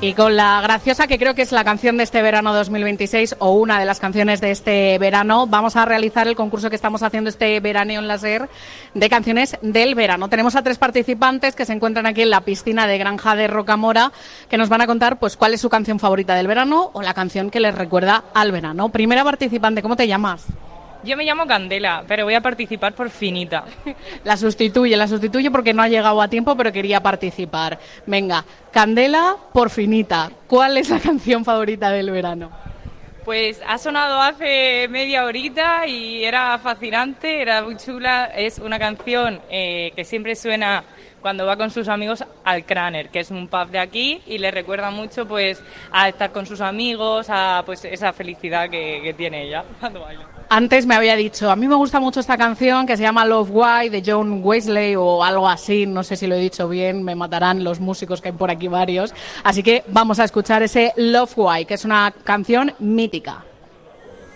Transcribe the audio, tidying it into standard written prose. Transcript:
Y con la graciosa, que creo que es la canción de este verano 2026, o una de las canciones de este verano, vamos a realizar el concurso que estamos haciendo este veraneo en la SER de canciones del verano. Tenemos a 3 participantes que se encuentran aquí en la piscina de Granja de Rocamora, que nos van a contar pues cuál es su canción favorita del verano o la canción que les recuerda al verano. Primera participante, ¿cómo te llamas? Yo me llamo Candela, pero voy a participar por Finita. La sustituye porque no ha llegado a tiempo, pero quería participar. Venga, Candela por Finita. ¿Cuál es la canción favorita del verano? Pues ha sonado hace media horita y era fascinante, era muy chula. Es una canción que siempre suena cuando va con sus amigos al Craner, que es un pub de aquí, y le recuerda mucho pues a estar con sus amigos, a pues esa felicidad que tiene ella cuando baila. Antes me había dicho, a mí me gusta mucho esta canción que se llama Love Why de John Wesley o algo así, no sé si lo he dicho bien, me matarán los músicos que hay por aquí varios, así que vamos a escuchar ese Love Why, que es una canción mítica.